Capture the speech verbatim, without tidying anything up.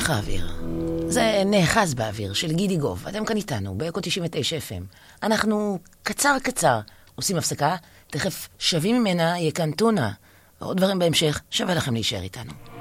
הלך האוויר. זה נאחז באוויר של גידי גוב. אתם כאן איתנו, באקו תשעים ותשע אף אם. אנחנו קצר קצר עושים הפסקה, תכף שווים ממנה יהיה כאן טונה. ועוד דברים בהמשך, שווה לכם להישאר איתנו.